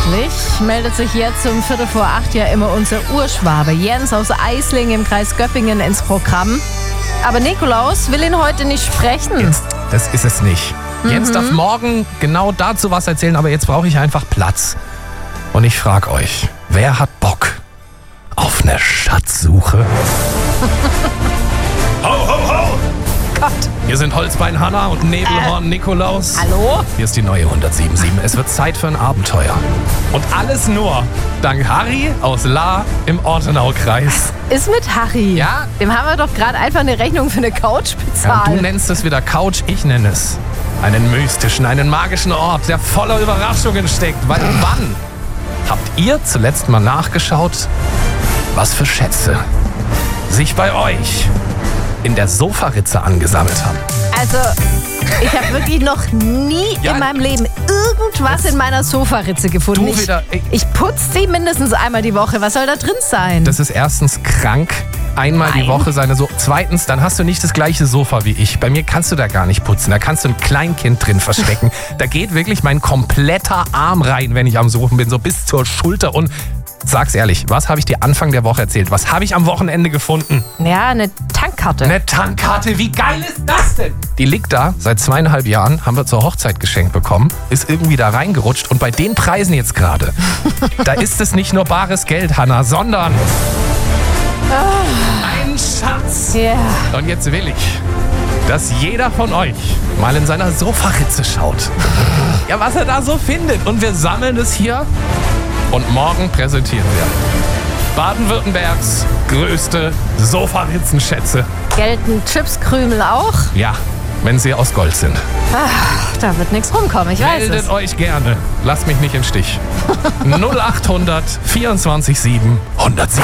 Eigentlich meldet sich jetzt um 7:45 ja immer unser Urschwabe Jens aus Eislingen im Kreis Göppingen ins Programm. Aber Nikolaus will ihn heute nicht sprechen. Jens, das ist es nicht. Jens darf morgen genau dazu was erzählen, aber jetzt brauche ich einfach Platz. Und ich frage euch, wer hat Bock auf eine Schatzsuche? Ho, ho, ho! Gott. Hier sind Holzbein Hanna und Nebelhorn Nikolaus. Hallo? Hier ist die neue 107.7. Es wird Zeit für ein Abenteuer. Und alles nur dank Harry aus Lahr im Ortenaukreis. Ist mit Harry. Ja? Dem haben wir doch gerade einfach eine Rechnung für eine Couch Ja, bezahlt. du nennst es wieder Couch, ich nenne es einen mystischen, einen magischen Ort, der voller Überraschungen steckt. Weil wann habt ihr zuletzt mal nachgeschaut, was für Schätze sich bei euch in der Sofaritze angesammelt haben? Also, ich habe wirklich noch nie in meinem Leben irgendwas in meiner Sofaritze gefunden. Du wieder- Ich putze sie mindestens einmal die Woche. Was soll da drin sein? Das ist erstens krank. Einmal die Nein. Woche seine so. Zweitens, dann hast du nicht das gleiche Sofa wie ich. Bei mir kannst du da gar nicht putzen. Da kannst du ein Kleinkind drin verstecken. Da geht wirklich mein kompletter Arm rein, wenn ich am Suchen bin, so bis zur Schulter. Und sag's ehrlich, was habe ich dir Anfang der Woche erzählt? Was habe ich am Wochenende gefunden? Ja, eine Tankkarte. Eine Tankkarte, wie geil ist das denn? Die liegt da seit 2,5 Jahren, haben wir zur Hochzeit geschenkt bekommen, ist irgendwie da reingerutscht und bei den Preisen jetzt gerade, da ist es nicht nur bares Geld, Hanna, sondern ein Schatz. Ja. Und jetzt will ich, dass jeder von euch mal in seiner Sofaritze schaut. Ja, was er da so findet. Und wir sammeln es hier und morgen präsentieren wir Baden-Württembergs größte Sofaritzenschätze. Gelten Chipskrümel auch? Ja, wenn sie aus Gold sind. Da wird nichts rumkommen, ich weiß Meldet es. euch gerne. Lasst mich nicht im Stich. 0800 24 7 107.